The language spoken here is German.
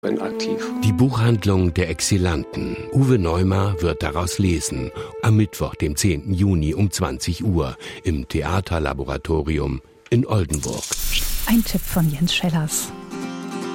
aktiv. Die Buchhandlung der Exilanten. Uwe Neumar wird daraus lesen. Am Mittwoch, dem 10. Juni um 20 Uhr im Theaterlaboratorium in Oldenburg. Ein Tipp von Jens Schellers.